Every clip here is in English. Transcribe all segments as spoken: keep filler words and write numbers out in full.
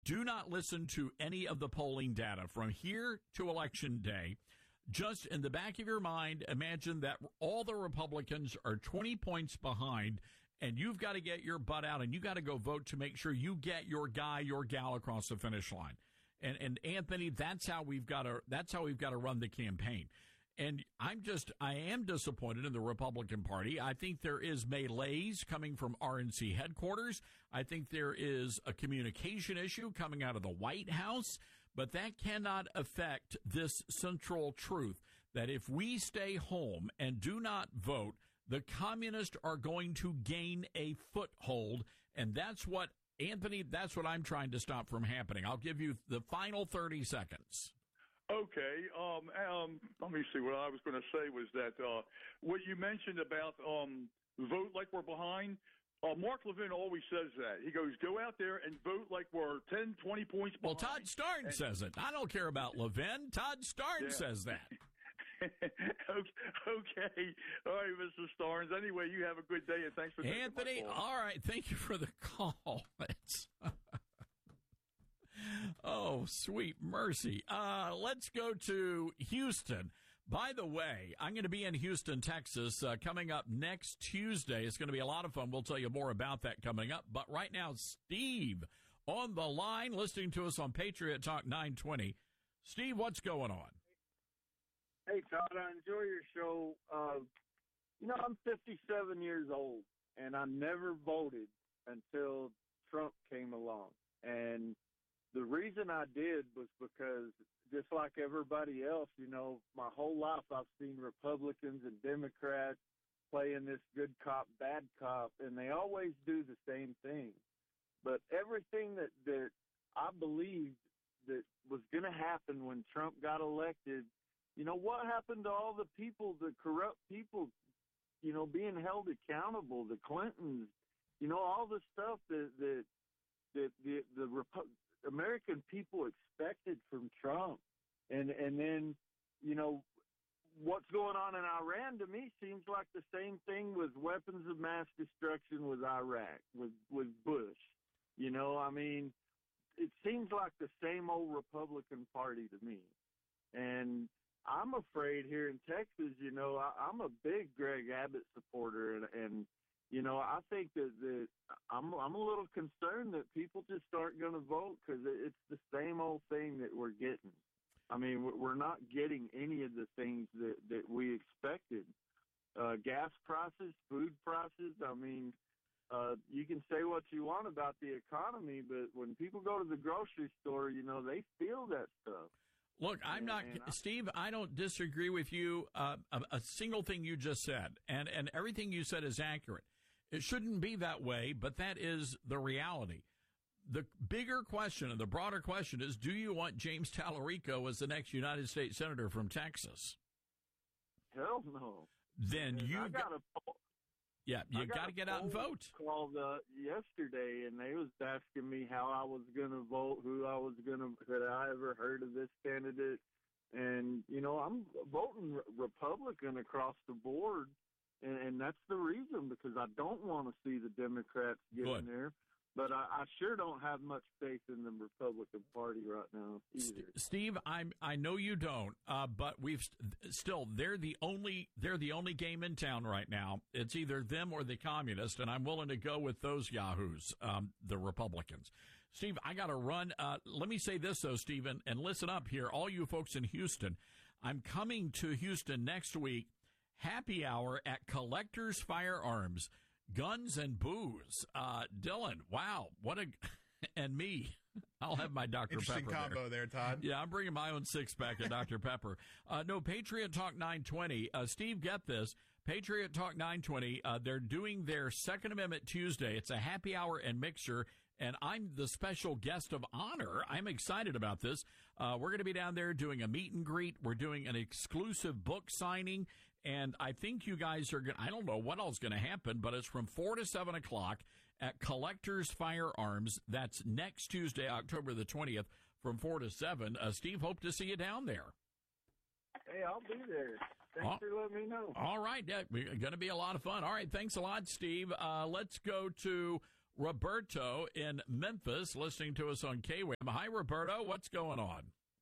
Do not listen to any of the polling data from here to Election Day. Just in the back of your mind, imagine that all the Republicans are twenty points behind, and you've got to get your butt out and you got to go vote to make sure you get your guy, your gal across the finish line. And, and Anthony, that's how we've got to, that's how we've got to run the campaign. And I'm just, I am disappointed in the Republican Party. I think there is malaise coming from R N C headquarters. I think there is a communication issue coming out of the White House, but that cannot affect this central truth that if we stay home and do not vote, the communists are going to gain a foothold. And that's what, Anthony, that's what I'm trying to stop from happening. I'll give you the final thirty seconds. Okay. Um, um, let me see. What I was going to say was that uh, what you mentioned about um, vote like we're behind, uh, Mark Levin always says that. He goes, go out there and vote like we're ten, twenty points behind. Well, Todd Starnes and, says it. I don't care about Levin. Todd Starnes yeah. says that. Okay. All right, Mister Starnes. Anyway, you have a good day, and thanks for taking Anthony, my call. All right. Thank you for the call. It's Oh, sweet mercy. Uh, let's go to Houston. By the way, I'm going to be in Houston, Texas, uh, coming up next Tuesday. It's going to be a lot of fun. We'll tell you more about that coming up. But right now, Steve on the line, listening to us on Patriot Talk nine twenty. Steve, what's going on? Hey, Todd, I enjoy your show. Uh, you know, I'm fifty-seven years old, and I never voted until Trump came along. And the reason I did was because, just like everybody else, you know, my whole life I've seen Republicans and Democrats playing this good cop, bad cop, and they always do the same thing. But everything that, that I believed that was going to happen when Trump got elected, you know, what happened to all the people, the corrupt people, you know, being held accountable, the Clintons, you know, all the stuff that, that, that the, the, the American people expected from Trump. And and then, you know, what's going on in Iran to me seems like the same thing with weapons of mass destruction with Iraq, with, with Bush. You know, I mean, it seems like the same old Republican Party to me. And I'm afraid here in Texas, you know, I, I'm a big Greg Abbott supporter, and, and you know, I think that, that I'm I'm a little concerned that people just aren't going to vote because it's the same old thing that we're getting. I mean, we're not getting any of the things that, that we expected. Uh, gas prices, food prices, I mean, uh, you can say what you want about the economy, but when people go to the grocery store, you know, they feel that stuff. Look, I'm not, I, Steve, I don't disagree with you, uh, a, a single thing you just said, and, and everything you said is accurate. It shouldn't be that way, but that is the reality. The bigger question and the broader question is, do you want James Tallarico as the next United States Senator from Texas? Hell no. Then and you I got a Yeah, you got to get out and vote. Called uh, yesterday, and they was asking me how I was going to vote, who I was going to, had I ever heard of this candidate. And, you know, I'm voting Republican across the board, and, and that's the reason, because I don't want to see the Democrats get Good. in there. But I, I sure don't have much faith in the Republican Party right now either. Steve, I'm I know you don't, uh, but we've st- still they're the only they're the only game in town right now. It's either them or the communists, and I'm willing to go with those yahoos, um, the Republicans. Steve, I got to run. Uh, let me say this though, Stephen, and listen up here, all you folks in Houston. I'm coming to Houston next week. Happy hour at Collectors Firearms. Guns and booze. Uh, Dylan, wow, what a, and me. I'll have my Doctor Interesting Pepper combo there. there, Todd. Yeah, I'm bringing my own six-pack of Doctor Pepper. Uh, no, Patriot Talk nine twenty. Uh, Steve, get this. Patriot Talk nine twenty, uh, they're doing their Second Amendment Tuesday. It's a happy hour and mixer, and I'm the special guest of honor. I'm excited about this. Uh, we're going to be down there doing a meet and greet. We're doing an exclusive book signing, and I think you guys are going to, I don't know what else is going to happen, but it's from four to seven o'clock at Collectors Firearms. That's next Tuesday, October the twentieth, from four to seven. Uh, Steve, hope to see you down there. Hey, I'll be there. Thanks oh, for letting me know. All right. Yeah, going to be a lot of fun. All right. Thanks a lot, Steve. Uh, let's go to Roberto in Memphis, listening to us on K W A M. Hi, Roberto. What's going on?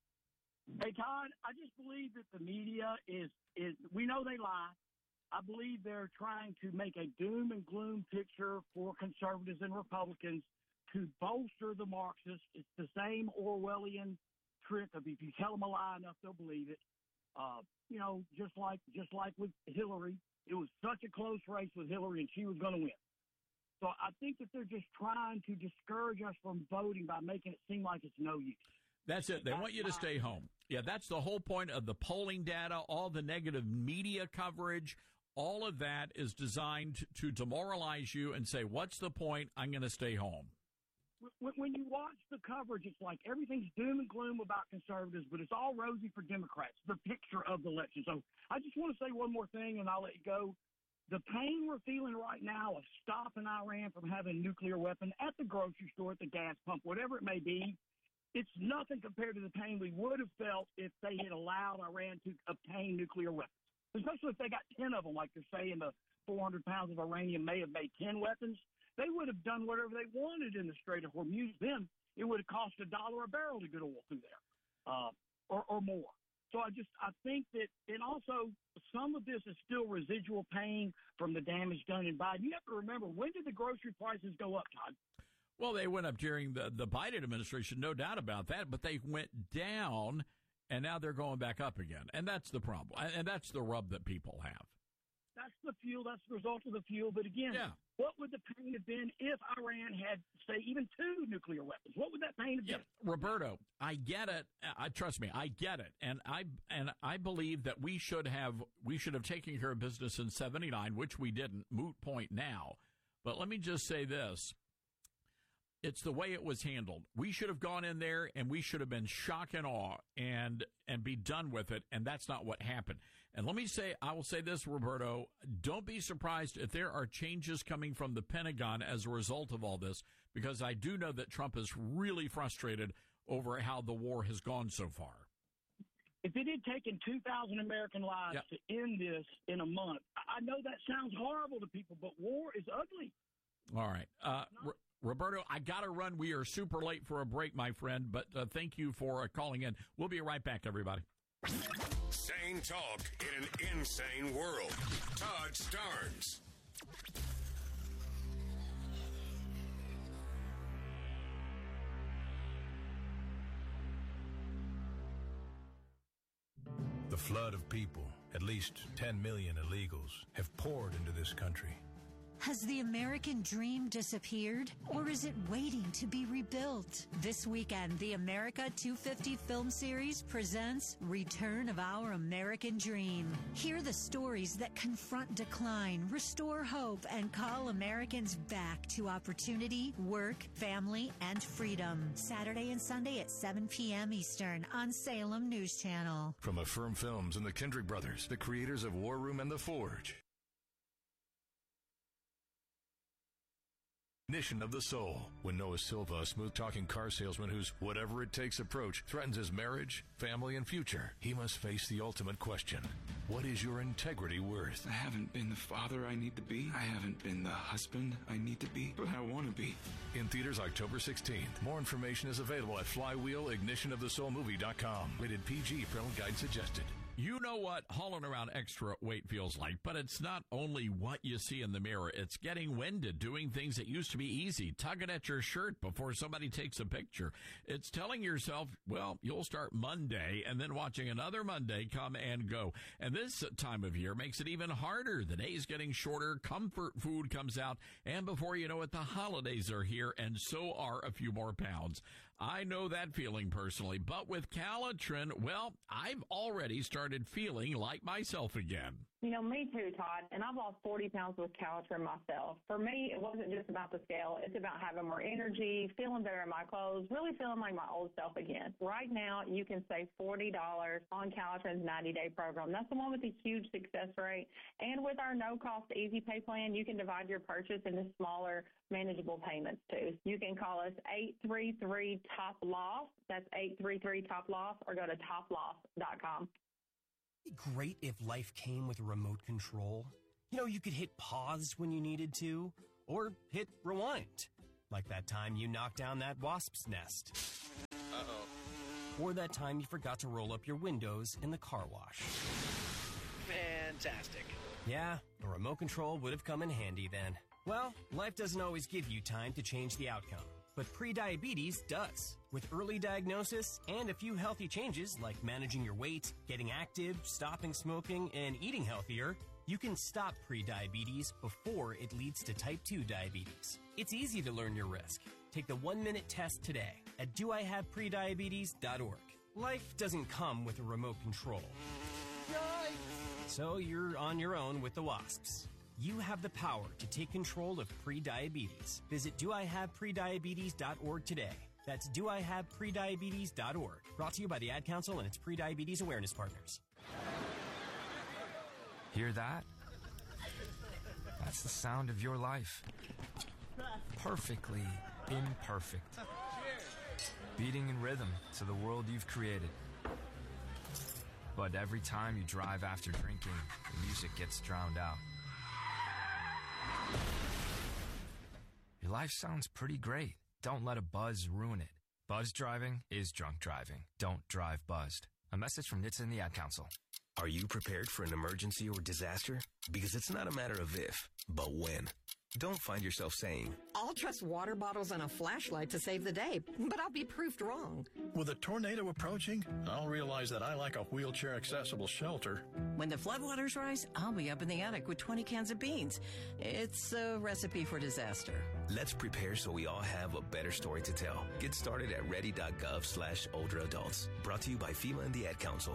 Hey, Todd, I just believe that the media is, is we know they lie. I believe they're trying to make a doom and gloom picture for conservatives and Republicans to bolster the Marxists. It's the same Orwellian trick of if you tell them a lie enough, they'll believe it. Uh, you know, just like just like with Hillary, it was such a close race with Hillary, and she was going to win. So I think that they're just trying to discourage us from voting by making it seem like it's no use. That's it. They want you to stay home. Yeah, that's the whole point of the polling data, all the negative media coverage. All of that is designed to demoralize you and say, what's the point? I'm going to stay home. When you watch the coverage, it's like everything's doom and gloom about conservatives, but it's all rosy for Democrats, the picture of the election. So I just want to say one more thing, and I'll let you go. The pain we're feeling right now of stopping Iran from having a nuclear weapon at the grocery store, at the gas pump, whatever it may be, it's nothing compared to the pain we would have felt if they had allowed Iran to obtain nuclear weapons, especially if they got ten of them, like they're saying the four hundred pounds of uranium may have made ten weapons. They would have done whatever they wanted in the Strait of Hormuz. Then it would have cost a dollar a barrel to get oil through there, uh, or, or more. So I just I think that, and also some of this is still residual pain from the damage done in Biden. You have to remember, when did the grocery prices go up, Todd? Well, they went up during the, the Biden administration, no doubt about that, but they went down, and now they're going back up again. And that's the problem, and that's the rub that people have. That's the fuel. That's the result of the fuel. But again, yeah. What would the pain have been if Iran had, say, even two nuclear weapons? What would that pain have been? Yeah. Roberto, I get it. I trust me, I get it, and I and I believe that we should have we should have taken care of business in seventy-nine, which we didn't. Moot point now. But let me just say this. It's the way it was handled. We should have gone in there and we should have been shock and awe and and be done with it, and that's not what happened. And let me say, I will say this, Roberto, don't be surprised if there are changes coming from the Pentagon as a result of all this, because I do know that Trump is really frustrated over how the war has gone so far. If it had taken two thousand American lives yep. to end this in a month, I know that sounds horrible to people, but war is ugly. All right. Uh, R- Roberto, I got to run. We are super late for a break, my friend, but uh, thank you for uh, calling in. We'll be right back, everybody. Sane talk in an insane world. Todd Starnes. The flood of people, at least ten million illegals, have poured into this country. Has the American dream disappeared, or is it waiting to be rebuilt? This weekend, the America two fifty film series presents Return of Our American Dream. Hear the stories that confront decline, restore hope, and call Americans back to opportunity, work, family, and freedom. Saturday and Sunday at seven p.m. Eastern on Salem News Channel. From Affirm Films and the Kendrick Brothers, the creators of War Room and The Forge. Ignition of the Soul. When Noah Silva, a smooth-talking car salesman whose whatever-it-takes approach threatens his marriage, family, and future, he must face the ultimate question. What is your integrity worth? I haven't been the father I need to be. I haven't been the husband I need to be, but I want to be. In theaters October sixteenth. More information is available at flywheel ignition of the soul movie dot com. Rated P G. Parental guide suggested. You know what hauling around extra weight feels like, but it's not only what you see in the mirror. It's getting winded, doing things that used to be easy, tugging at your shirt before somebody takes a picture. It's telling yourself, well, you'll start Monday and then watching another Monday come and go. And this time of year makes it even harder. The day's getting shorter, comfort food comes out, and before you know it, the holidays are here, and so are a few more pounds. I know that feeling personally, but with Calitrin, well, I've already started feeling like myself again. You know, me too, Todd, and I've lost forty pounds with Calitrin myself. For me, it wasn't just about the scale. It's about having more energy, feeling better in my clothes, really feeling like my old self again. Right now, you can save forty dollars on Calitrin's ninety-day program. That's the one with the huge success rate. And with our no-cost Easy Pay plan, you can divide your purchase into smaller, manageable payments, too. You can call us eight three three, T O P, L O S. That's eight three three, T O P, L O S, or go to top loss dot com. It'd be great if life came with a remote control. You know, you could hit pause when you needed to, or hit rewind. Like that time you knocked down that wasp's nest. Uh-oh. Or that time you forgot to roll up your windows in the car wash. Fantastic. Yeah, a remote control would have come in handy then. Well, life doesn't always give you time to change the outcome, but prediabetes does. With early diagnosis and a few healthy changes like managing your weight, getting active, stopping smoking, and eating healthier, you can stop prediabetes before it leads to type two diabetes. It's easy to learn your risk. Take the one-minute test today at do I have prediabetes dot org. Life doesn't come with a remote control. Yikes! So you're on your own with the wasps. You have the power to take control of prediabetes. Visit do I have prediabetes dot org today. That's do I have prediabetes dot org. Brought to you by the Ad Council and its prediabetes awareness partners. Hear that? That's the sound of your life. Perfectly imperfect. Beating in rhythm to the world you've created. But every time you drive after drinking, the music gets drowned out. Your life sounds pretty great. Don't let a buzz ruin it. Buzz driving is drunk driving. Don't drive buzzed. A message from N H T S A and the Ad Council. Are you prepared for an emergency or disaster? Because it's not a matter of if, but when. Don't find yourself saying, I'll trust water bottles and a flashlight to save the day, but I'll be proved wrong. With a tornado approaching, I'll realize that I like a wheelchair-accessible shelter. When the floodwaters rise, I'll be up in the attic with twenty cans of beans. It's a recipe for disaster. Let's prepare so we all have a better story to tell. Get started at ready.gov slash older adults. Brought to you by FEMA and the Ad Council.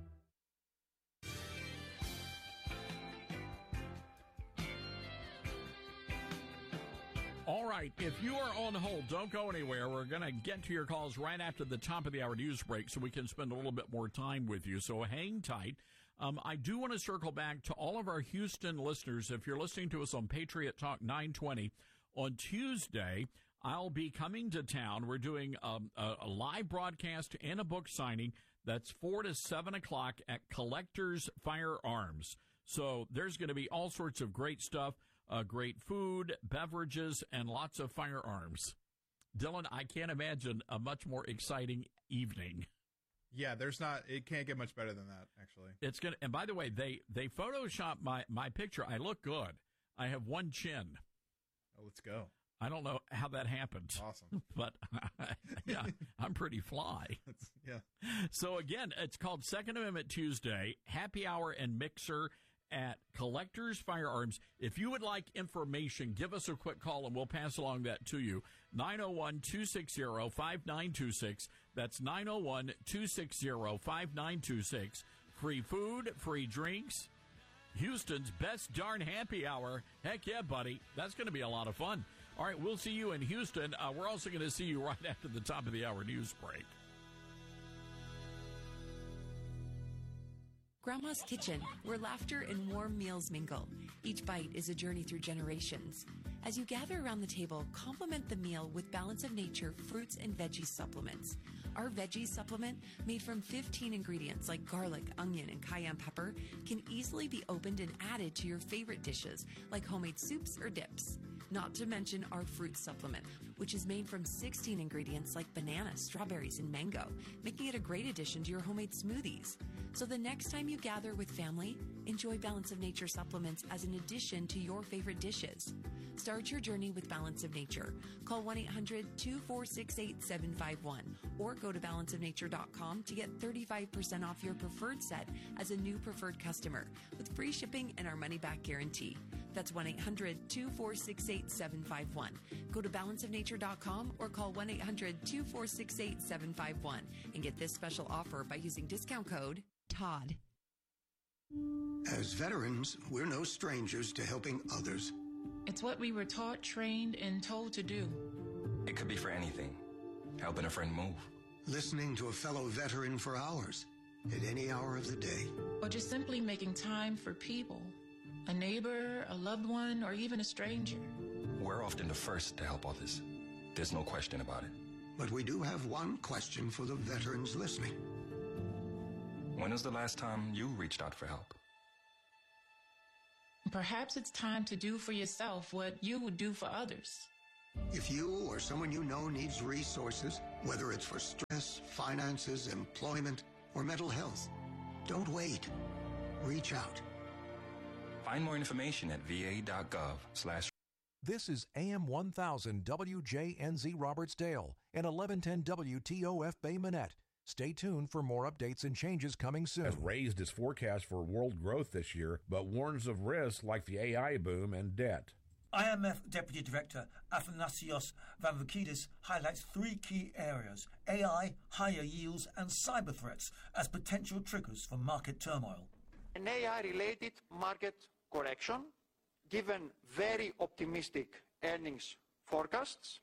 All right, if you are on hold, don't go anywhere. We're going to get to your calls right after the top of the hour news break so we can spend a little bit more time with you. So hang tight. Um, I do want to circle back to all of our Houston listeners. If you're listening to us on Patriot Talk nine twenty, on Tuesday, I'll be coming to town. We're doing um, a, a live broadcast and a book signing. That's four to seven o'clock at Collectors Firearms. So there's going to be all sorts of great stuff. Uh, great food, beverages, and lots of firearms. Dylan, I can't imagine a much more exciting evening. Yeah, there's not. It can't get much better than that, actually. It's gonna. And by the way, they they photoshopped my my picture. I look good. I have one chin. Oh, let's go. I don't know how that happened. Awesome, but yeah, I'm pretty fly. Yeah. So again, it's called Second Amendment Tuesday. Happy hour and mixer at Collectors Firearms. If you would like information, give us a quick call and we'll pass along that to you. nine oh one, two six zero, five nine two six. That's nine oh one, two six zero, five nine two six. Free food, free drinks. Houston's best darn happy hour. Heck yeah, buddy. That's going to be a lot of fun. All right, we'll see you in Houston. Uh, we're also going to see you right after the top of the hour news break. Grandma's Kitchen, where laughter and warm meals mingle. Each bite is a journey through generations. As you gather around the table, complement the meal with Balance of Nature fruits and veggie supplements. Our veggie supplement, made from fifteen ingredients like garlic, onion, and cayenne pepper, can easily be opened and added to your favorite dishes like homemade soups or dips. Not to mention our fruit supplement, which is made from sixteen ingredients like banana, strawberries, and mango, making it a great addition to your homemade smoothies. So the next time you gather with family, enjoy Balance of Nature supplements as an addition to your favorite dishes. Start your journey with Balance of Nature. Call one eight hundred, two four six, eight seven five one or go to balance of nature dot com to get thirty-five percent off your preferred set as a new preferred customer with free shipping and our money-back guarantee. That's one eight hundred, two four six, eight seven five one. Go to balance of nature dot com or call one eight hundred, two four six, eight seven five one and get this special offer by using discount code Todd. As veterans, we're no strangers to helping others. It's what we were taught, trained, and told to do. It could be for anything. Helping a friend move. Listening to a fellow veteran for hours, at any hour of the day. Or just simply making time for people. A neighbor, a loved one, or even a stranger. We're often the first to help others. There's no question about it. But we do have one question for the veterans listening. When was the last time you reached out for help? Perhaps it's time to do for yourself what you would do for others. If you or someone you know needs resources, whether it's for stress, finances, employment, or mental health, don't wait. Reach out. Find more information at va.gov slash. This is A M one thousand W J N Z Robertsdale and eleven ten W T O F Bay Minette. Stay tuned for more updates and changes coming soon. Has raised its forecast for world growth this year, but warns of risks like the A I boom and debt. I M F Deputy Director Athanasios Varoufakis highlights three key areas: A I, higher yields, and cyber threats as potential triggers for market turmoil. An A I-related market correction, given very optimistic earnings forecasts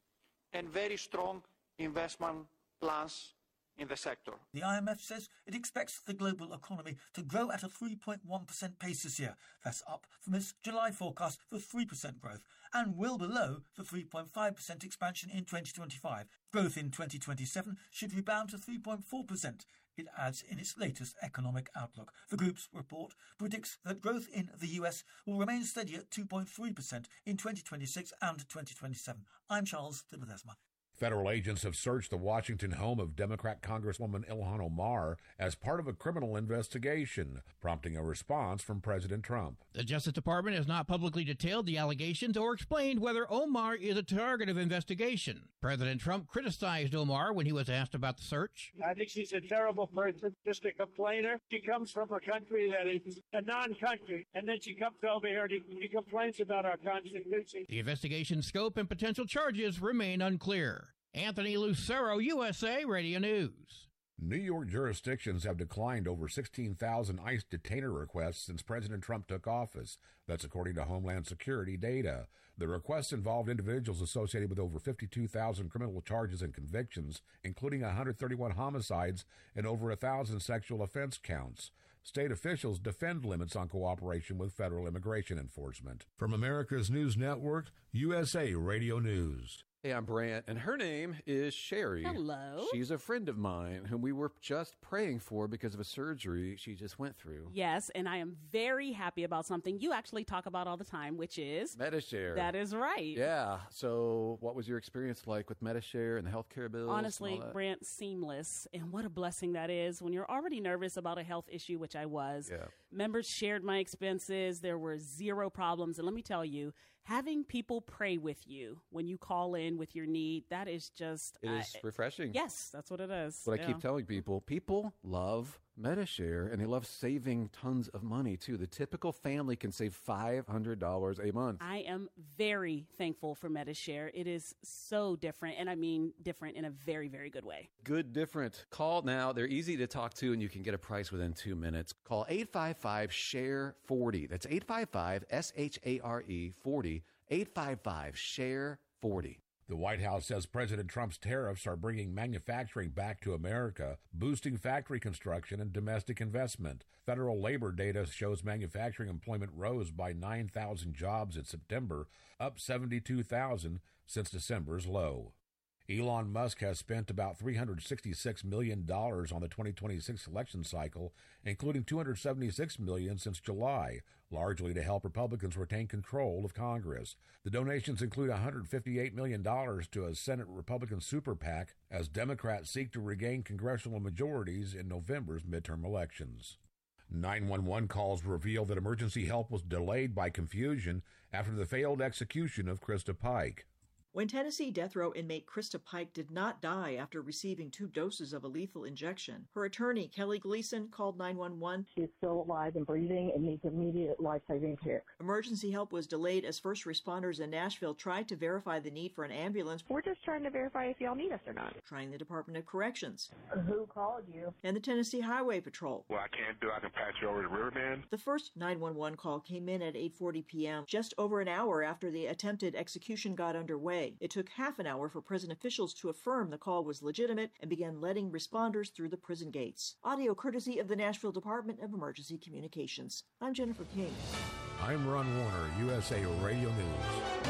and very strong investment plans in the sector. The I M F says it expects the global economy to grow at a three point one percent pace this year. That's up from its July forecast for three percent growth and well below the three point five percent expansion in twenty twenty-five. Growth in twenty twenty-seven should rebound to three point four percent. It adds in its latest economic outlook. The group's report predicts that growth in the U S will remain steady at two point three percent in twenty twenty-six and twenty twenty-seven. I'm Charles de Ledesma. Federal agents have searched the Washington home of Democrat Congresswoman Ilhan Omar as part of a criminal investigation, prompting a response from President Trump. The Justice Department has not publicly detailed the allegations or explained whether Omar is a target of investigation. President Trump criticized Omar when he was asked about the search. I think she's a terrible person, just a complainer. She comes from a country that is a non-country, and then she comes over here and she complains about our Constitution. The investigation's scope and potential charges remain unclear. Anthony Lucero, U S A Radio News. New York jurisdictions have declined over sixteen thousand ICE detainer requests since President Trump took office. That's according to Homeland Security data. The requests involved individuals associated with over fifty-two thousand criminal charges and convictions, including one hundred thirty-one homicides and over one thousand sexual offense counts. State officials defend limits on cooperation with federal immigration enforcement. From America's News Network, U S A Radio News. Hey, I'm Brant, and her name is Sherry. Hello. She's a friend of mine whom we were just praying for because of a surgery she just went through. Yes, and I am very happy about something you actually talk about all the time, which is Medi-Share. That is right. Yeah. So what was your experience like with Medi-Share and the healthcare bills? Honestly, Brant, seamless. And what a blessing that is when you're already nervous about a health issue, which I was. Yeah. Members shared my expenses. There were zero problems. And let me tell you, having people pray with you when you call in with your need, that is just... It is uh, refreshing. Yes, that's what it is. What yeah. I keep telling people, people love Medi-Share, and they love saving tons of money, too. The typical family can save five hundred dollars a month. I am very thankful for Medi-Share. It is so different, and I mean different in a very, very good way. Good different. Call now. They're easy to talk to, and you can get a price within two minutes. Call eight five five, S H A R E, forty. That's eight five five, S H A R E, forty. eight five five, S H A R E, forty. The White House says President Trump's tariffs are bringing manufacturing back to America, boosting factory construction and domestic investment. Federal labor data shows manufacturing employment rose by nine thousand jobs in September, up seventy-two thousand since December's low. Elon Musk has spent about three hundred sixty-six million dollars on the twenty twenty-six election cycle, including two hundred seventy-six million dollars since July, largely to help Republicans retain control of Congress. The donations include one hundred fifty-eight million dollars to a Senate Republican super PAC as Democrats seek to regain congressional majorities in November's midterm elections. nine one one calls reveal that emergency help was delayed by confusion after the failed execution of Krista Pike. When Tennessee death row inmate Krista Pike did not die after receiving two doses of a lethal injection, her attorney, Kelly Gleason, called nine one one. She is still alive and breathing and needs immediate life-saving care. Emergency help was delayed as first responders in Nashville tried to verify the need for an ambulance. We're just trying to verify if y'all need us or not. Trying the Department of Corrections. Who called you? And the Tennessee Highway Patrol. Well, I can't do I can patch you over to Riverbend. The first nine one one call came in at eight forty p.m., just over an hour after the attempted execution got underway. It took half an hour for prison officials to affirm the call was legitimate and began letting responders through the prison gates. Audio courtesy of the Nashville Department of Emergency Communications. I'm Jennifer King. I'm Ron Warner, U S A Radio News.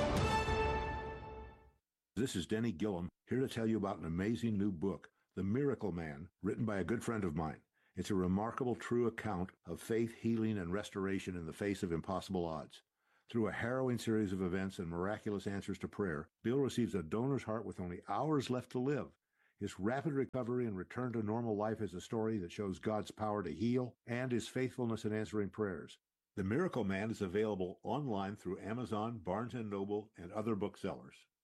This is Denny Gillum, here to tell you about an amazing new book, The Miracle Man, written by a good friend of mine. It's a remarkable true account of faith, healing, and restoration in the face of impossible odds. Through a harrowing series of events and miraculous answers to prayer, Bill receives a donor's heart with only hours left to live. His rapid recovery and return to normal life is a story that shows God's power to heal and his faithfulness in answering prayers. The Miracle Man is available online through Amazon, Barnes and Noble, and other booksellers.